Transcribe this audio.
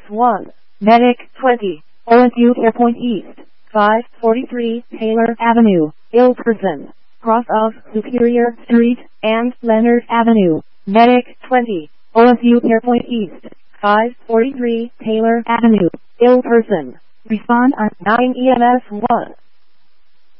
1. Medic 20. OSU Airpoint East. 543 Taylor Avenue, ill person. Cross of Superior Street and Leonard Avenue. Medic 20. OSU Airpoint East. 543 Taylor Avenue, ill person. Respond on 9 EMS 1.